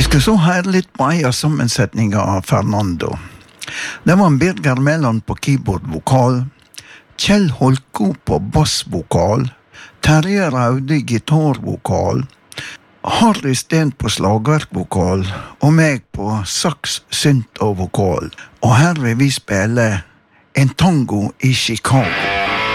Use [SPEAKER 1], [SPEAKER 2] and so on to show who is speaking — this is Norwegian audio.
[SPEAKER 1] skal så høre litt på en av sammensetningen av Fernando. Det var en Birger Meland på keyboard-vokal, Kjell Holko på bassvokal, Terje Raude gitarvokal, Harry Steen på slagverkvokal og meg på sax, synt og vokal. Og her vil vi spille En tango i Chicago.